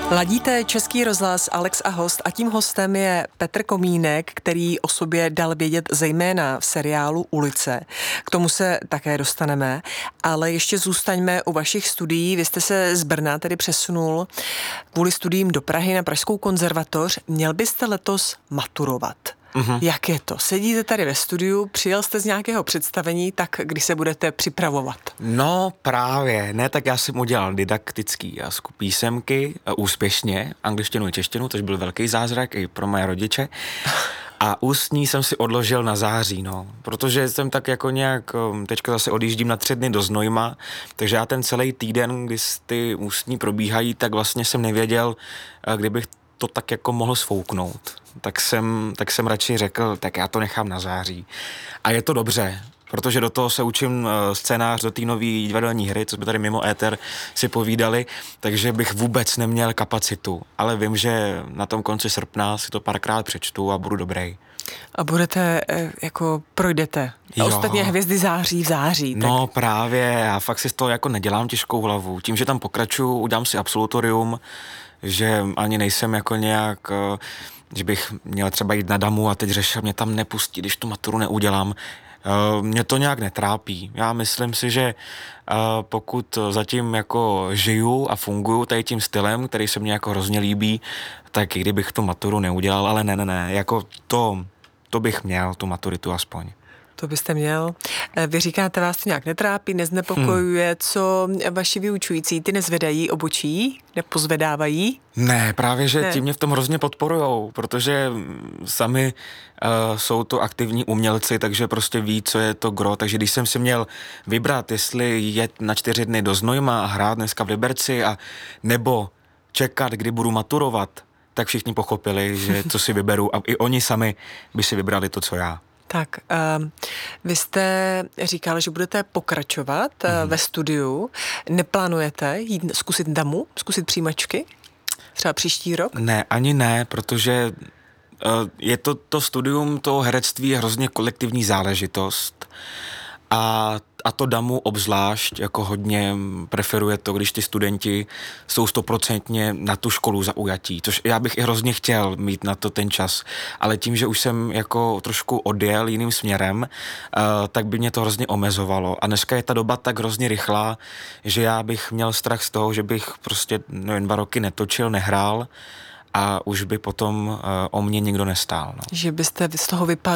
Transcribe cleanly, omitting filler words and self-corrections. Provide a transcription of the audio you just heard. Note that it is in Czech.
Ladíte Český rozhlas Alex a host a tím hostem je Petr Komínek, který o sobě dal vědět zejména v seriálu Ulice. K tomu se také dostaneme, ale ještě zůstaňme u vašich studií. Vy jste se z Brna tedy přesunul kvůli studiím do Prahy na Pražskou konzervatoř. Měl byste letos maturovat. Jak je to? Sedíte tady ve studiu, přijel jste z nějakého představení, tak kdy se budete připravovat? No právě, ne, tak já jsem udělal didaktický jazyk písemky úspěšně, angličtinu i češtinu, což byl velký zázrak i pro moje rodiče. A ústní jsem si odložil na září, protože jsem tak jako nějak, teďka zase odjíždím na 3 dny do Znojma, takže já ten celý týden, kdy ty ústní probíhají, tak vlastně jsem nevěděl, kdybych to tak jako mohl sfouknout. Tak jsem radši řekl, tak já to nechám na září. A je to dobře, protože do toho se učím scénář do té nové divadelní hry, co jsme tady mimo éter si povídali, takže bych vůbec neměl kapacitu. Ale vím, že na tom konci srpna si to párkrát přečtu a budu dobrý. A budete, projdete. A ostatně hvězdy září v září. Tak... No právě, já fakt si z toho jako nedělám těžkou hlavu. Tím, že tam pokračuju, udělám si absolutorium, že ani nejsem jako nějak, že bych měl třeba jít na damu a teď řešil, mě tam nepustí, když tu maturu neudělám. Mě to nějak netrápí. Já myslím si, že pokud zatím jako žiju a funguju tady tím stylem, který se mně jako hrozně líbí, tak i kdybych tu maturu neudělal, ale ne, jako to bych měl, tu maturitu aspoň. To byste měl. Vy říkáte, vás to nějak netrápí, neznepokojuje, co vaši vyučující, ty nezvedají obočí, nepozvedávají? Ne, právě, že ti mě v tom hrozně podporujou, protože sami jsou to aktivní umělci, takže prostě ví, co je to gro, takže když jsem si měl vybrat, jestli jet na 4 dny do Znojma a hrát dneska v Liberci a nebo čekat, kdy budu maturovat, tak všichni pochopili, že co si vyberu a i oni sami by si vybrali to, co já. Tak, vy jste říkal, že budete pokračovat ve studiu. Neplánujete jít zkusit damu, zkusit přijímačky? Třeba příští rok? Ne, ani ne, protože je to studium toho herectví je hrozně kolektivní záležitost a to damu obzvlášť jako hodně preferuje to, když ty studenti jsou 100% na tu školu zaujatí, což já bych i hrozně chtěl mít na to ten čas, ale tím, že už jsem jako trošku odjel jiným směrem, tak by mě to hrozně omezovalo a dneska je ta doba tak hrozně rychlá, že já bych měl strach z toho, že bych prostě 2 roky netočil, nehrál a už by potom o mě nikdo nestál. Že byste z toho vypadl